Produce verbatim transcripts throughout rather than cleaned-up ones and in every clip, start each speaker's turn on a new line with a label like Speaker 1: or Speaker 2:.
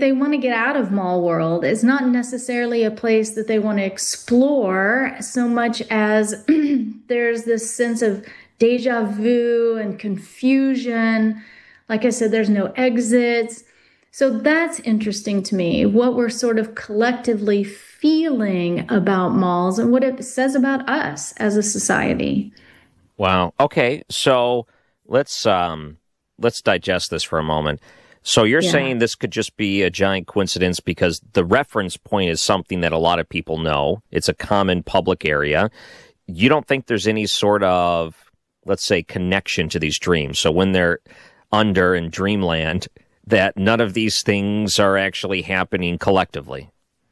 Speaker 1: they want to get out of mall world. It's not necessarily a place that they want to explore so much as there's this sense of deja vu and confusion. Like I said, there's no exits. So that's interesting to me, what we're sort of collectively feeling about malls and what it says about us as a society.
Speaker 2: Wow. Okay. So let's um, let's digest this for a moment. So you're
Speaker 1: Yeah.
Speaker 2: saying this could just be a giant coincidence because the reference point is something that a lot of people know. It's a common public area. You don't think there's any sort of, let's say, connection to these dreams. So when they're under in dreamland, that none of these things are actually happening collectively.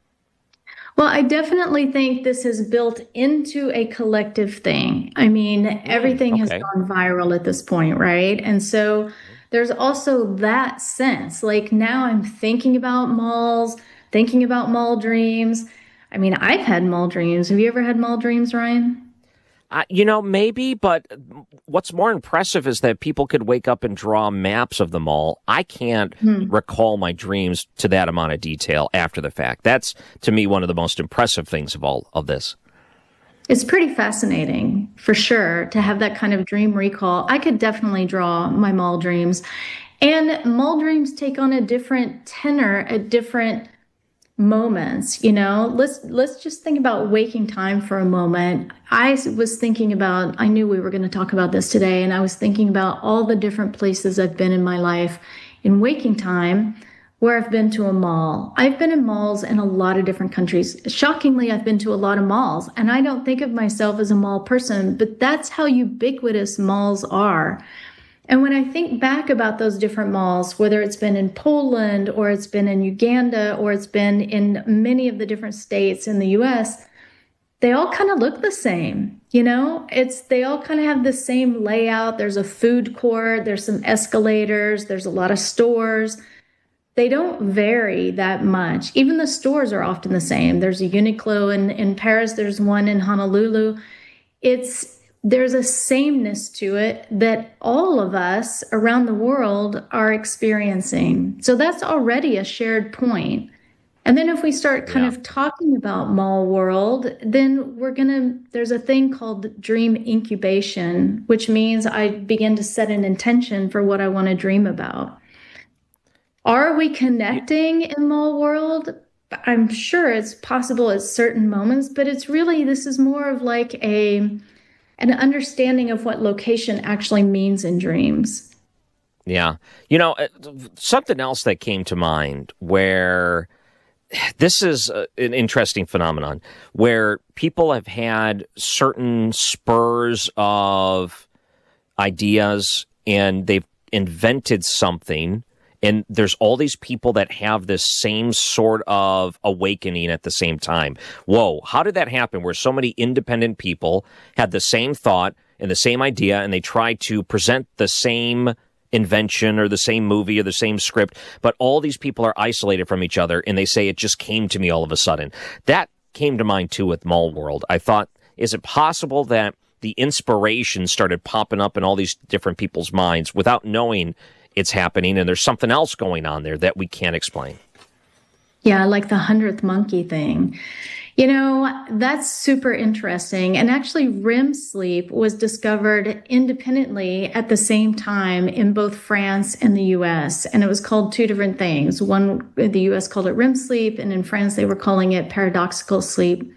Speaker 1: Well, I definitely think this has built into a collective thing. I mean, everything has
Speaker 2: okay.
Speaker 1: gone viral at this point, right? And so there's also that sense. Like now I'm thinking about malls, thinking about mall dreams. I mean, I've had mall dreams. Have you ever had mall dreams, Ryan?
Speaker 2: Uh, you know, maybe, but what's more impressive is that people could wake up and draw maps of the mall. I can't
Speaker 1: Hmm.
Speaker 2: recall my dreams to that amount of detail after the fact. That's, to me, one of the most impressive things of all of this.
Speaker 1: It's pretty fascinating, for sure, to have that kind of dream recall. I could definitely draw my mall dreams. And mall dreams take on a different tenor at different moments, you know. Let's let's just think about waking time for a moment. I was thinking about, I knew we were going to talk about this today, and I was thinking about all the different places I've been in my life in waking time where I've been to a mall. I've been in malls in a lot of different countries. Shockingly, I've been to a lot of malls, and I don't think of myself as a mall person, but that's how ubiquitous malls are. And when I think back about those different malls, whether it's been in Poland or it's been in Uganda or it's been in many of the different states in the U S, they all kind of look the same. You know, it's they all kind of have the same layout. There's a food court, there's some escalators, there's a lot of stores. They don't vary that much. Even the stores are often the same. There's a Uniqlo in, in Paris, there's one in Honolulu. It's There's a sameness to it that all of us around the world are experiencing. So that's already a shared point. And then if we start kind
Speaker 2: Yeah.
Speaker 1: of talking about mall world, then we're going to, there's a thing called dream incubation, which means I begin to set an intention for what I want to dream about. Are we connecting in mall world? I'm sure it's possible at certain moments, but it's really, this is more of like a, an understanding of what location actually means in dreams.
Speaker 2: Yeah. You know, uh, something else that came to mind where this is uh, an interesting phenomenon where people have had certain spurs of ideas and they've invented something. And there's all these people that have this same sort of awakening at the same time. Whoa, how did that happen where so many independent people had the same thought and the same idea and they tried to present the same invention or the same movie or the same script, but all these people are isolated from each other and they say it just came to me all of a sudden. That came to mind too with Mall World. I thought, is it possible that the inspiration started popping up in all these different people's minds without knowing it's happening, and there's something else going on there that we can't explain?
Speaker 1: Yeah, like the hundredth monkey thing. You know, that's super interesting. And actually, R E M sleep was discovered independently at the same time in both France and the U S. And it was called two different things. One, the U S called it R E M sleep, and in France, they were calling it paradoxical sleep.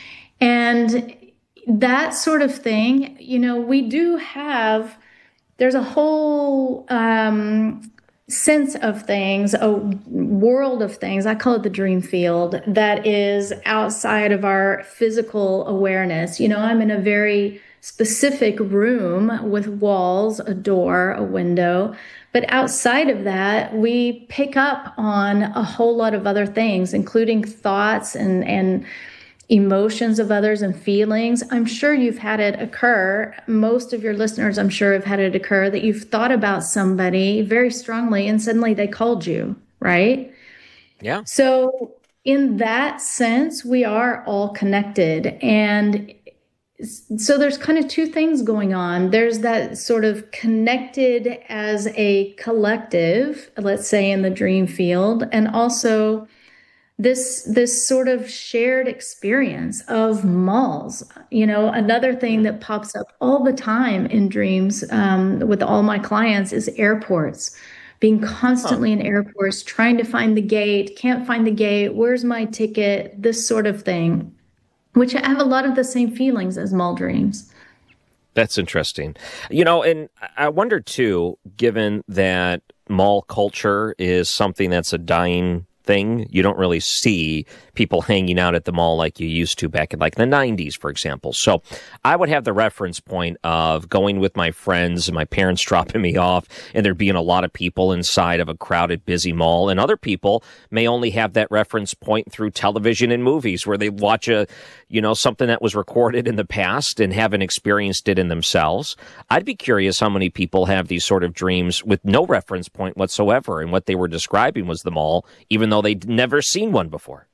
Speaker 1: And that sort of thing, you know, we do have, there's a whole um, sense of things, a world of things. I call it the dream field that is outside of our physical awareness. You know, I'm in a very specific room with walls, a door, a window. But outside of that, we pick up on a whole lot of other things, including thoughts and, and emotions of others and feelings. I'm sure you've had it occur. Most of your listeners, I'm sure, have had it occur that you've thought about somebody very strongly and suddenly they called you, right?
Speaker 2: Yeah.
Speaker 1: So in that sense, we are all connected. And So there's kind of two things going on. There's that sort of connected as a collective, let's say in the dream field, and also this this sort of shared experience of malls. You know, another thing that pops up all the time in dreams um, with all my clients is airports. Being
Speaker 2: Huh.
Speaker 1: constantly in airports, trying to find the gate, can't find the gate, where's my ticket, this sort of thing, which I have a lot of the same feelings as mall dreams.
Speaker 2: That's interesting. You know, and I wonder too, given that mall culture is something that's a dying thing, you don't really see people hanging out at the mall like you used to back in like the nineties, for example. So I would have the reference point of going with my friends and my parents dropping me off and there being a lot of people inside of a crowded, busy mall. And other people may only have that reference point through television and movies where they watch a, you know, something that was recorded in the past and haven't experienced it in themselves. I'd be curious how many people have these sort of dreams with no reference point whatsoever. And what they were describing was the mall, even though they'd never seen one before.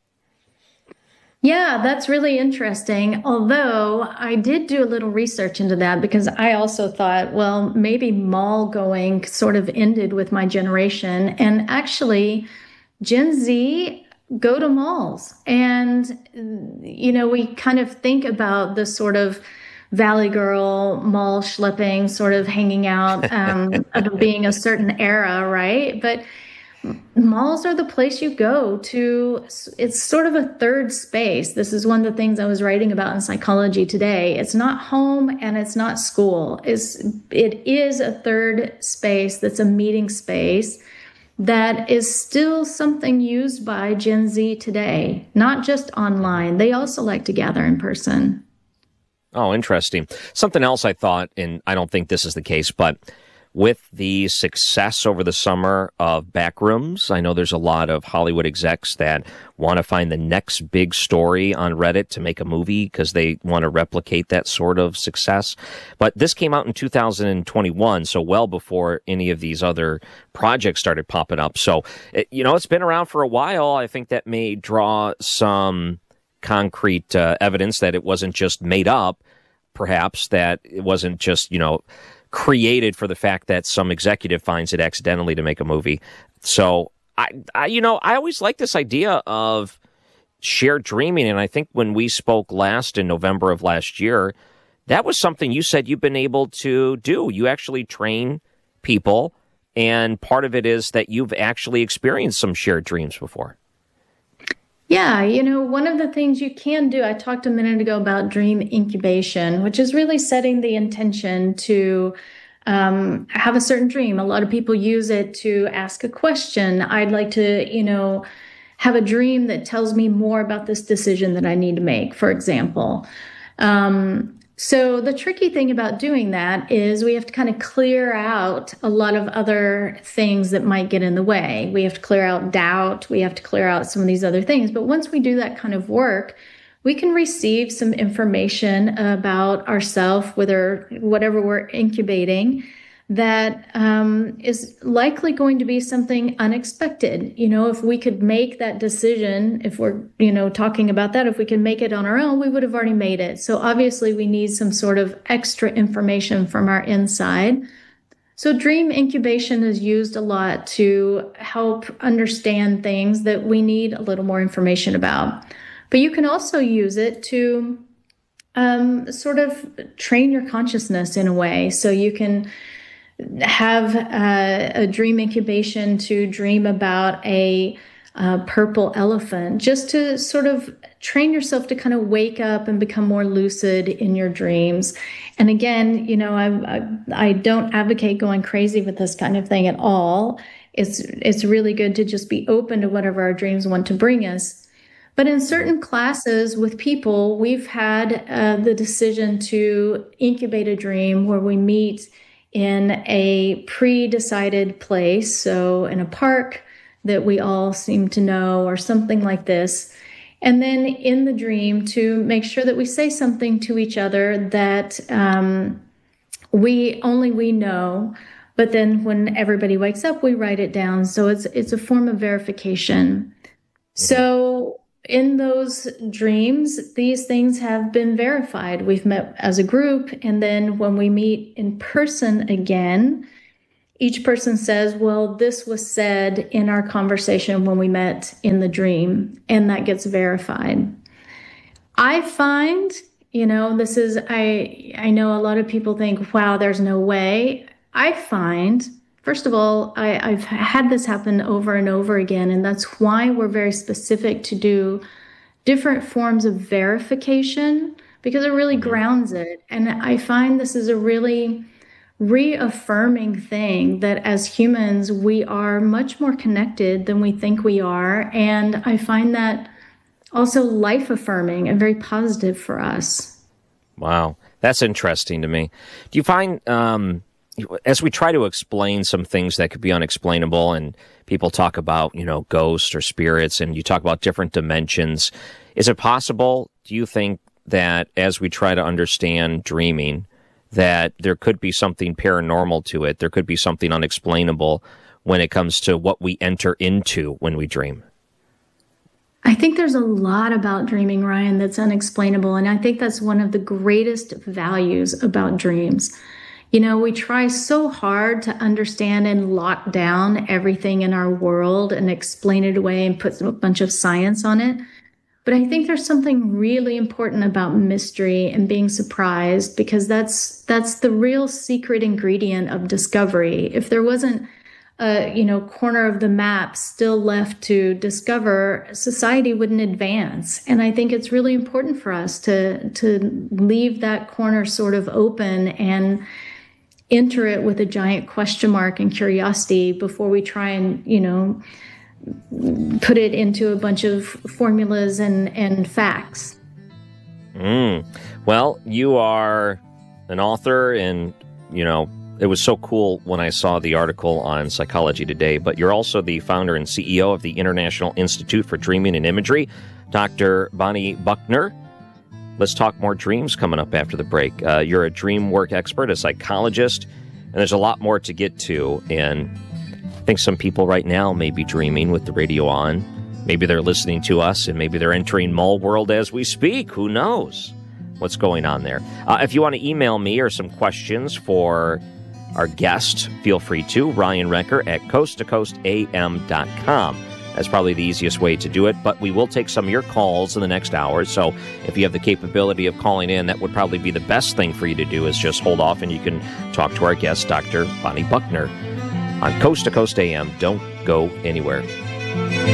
Speaker 1: Yeah, that's really interesting. Although I did do a little research into that because I also thought, well, maybe mall going sort of ended with my generation. And actually, Gen Z go to malls. And, you know, we kind of think about the sort of Valley Girl mall schlepping, sort of hanging out, um, of being a certain era, right? But malls are the place you go to. It's sort of a third space. This is one of the things I was writing about in Psychology Today. It's not home and it's not school. It's, it is a third space that's a meeting space that is still something used by Gen Z today, not just online. They also like to gather in person.
Speaker 2: Oh, interesting. Something else I thought, and I don't think this is the case, but with the success over the summer of Backrooms, I know there's a lot of Hollywood execs that want to find the next big story on Reddit to make a movie because they want to replicate that sort of success. But this came out in two thousand twenty-one, so well before any of these other projects started popping up. So, it, you know, it's been around for a while. I think that may draw some concrete uh, evidence that it wasn't just made up, perhaps, that it wasn't just, you know, created for the fact that some executive finds it accidentally to make a movie. So, I, I, you know, I always like this idea of shared dreaming. And I think when we spoke last in November of last year, that was something you said you've been able to do. You actually train people. And part of it is that you've actually experienced some shared dreams before.
Speaker 1: Yeah, you know, one of the things you can do, I talked a minute ago about dream incubation, which is really setting the intention to um, have a certain dream. A lot of people use it to ask a question. I'd like to, you know, have a dream that tells me more about this decision that I need to make, for example. Um, So the tricky thing about doing that is we have to kind of clear out a lot of other things that might get in the way. We have to clear out doubt. We have to clear out some of these other things. But once we do that kind of work, we can receive some information about ourselves, whether whatever we're incubating, that um, is likely going to be something unexpected. You know, if we could make that decision, if we're, you know, talking about that, if we can make it on our own, we would have already made it. So obviously we need some sort of extra information from our inside. So dream incubation is used a lot to help understand things that we need a little more information about. But you can also use it to um, sort of train your consciousness in a way. So you can have uh, a dream incubation to dream about a uh, purple elephant, just to sort of train yourself to kind of wake up and become more lucid in your dreams. And again, you know, I, I, I don't advocate going crazy with this kind of thing at all. It's, it's really good to just be open to whatever our dreams want to bring us. But in certain classes with people, we've had uh, the decision to incubate a dream where we meet in a pre-decided place, so in a park that we all seem to know or something like this. And then in the dream to make sure that we say something to each other that um, we only we know, but then when everybody wakes up, we write it down. So it's it's a form of verification. So in those dreams, these things have been verified. We've met as a group, and then when we meet in person again, each person says, well, this was said in our conversation when we met in the dream, and that gets verified. I find, you know, this is, I, I know a lot of people think, wow, there's no way. I find, first of all, I, I've had this happen over and over again, and that's why we're very specific to do different forms of verification, because it really grounds it. And I find this is a really reaffirming thing that as humans, we are much more connected than we think we are. And I find that also life affirming and very positive for us.
Speaker 2: Wow. That's interesting to me. Do you find, um, as we try to explain some things that could be unexplainable, and people talk about, you know, ghosts or spirits, and you talk about different dimensions, is it possible, do you think, that as we try to understand dreaming, that there could be something paranormal to it, there could be something unexplainable when it comes to what we enter into when we dream?
Speaker 1: I think there's a lot about dreaming, Ryan, that's unexplainable. And I think that's one of the greatest values about dreams. You know, we try so hard to understand and lock down everything in our world and explain it away and put a bunch of science on it. But I think there's something really important about mystery and being surprised, because that's that's the real secret ingredient of discovery. If there wasn't a, you know, corner of the map still left to discover, society wouldn't advance. And I think it's really important for us to to leave that corner sort of open and enter it with a giant question mark and curiosity before we try and, you know, put it into a bunch of formulas and, and facts.
Speaker 2: Mm. Well, you are an author, and, you know, it was so cool when I saw the article on Psychology Today, but you're also the founder and C E O of the International Institute for Dreaming and Imagery, Doctor Bonnie Buckner. Let's talk more dreams coming up after the break. Uh, you're a dream work expert, a psychologist, and there's a lot more to get to. And I think some people right now may be dreaming with the radio on. Maybe they're listening to us, and maybe they're entering mall world as we speak. Who knows what's going on there? Uh, if you want to email me or some questions for our guest, feel free to. Ryan Wrecker at coast to coast a m dot com. That's probably the easiest way to do it, but we will take some of your calls in the next hour. So if you have the capability of calling in, that would probably be the best thing for you to do, is just hold off and you can talk to our guest, Doctor Bonnie Buckner, on Coast to Coast A M. Don't go anywhere.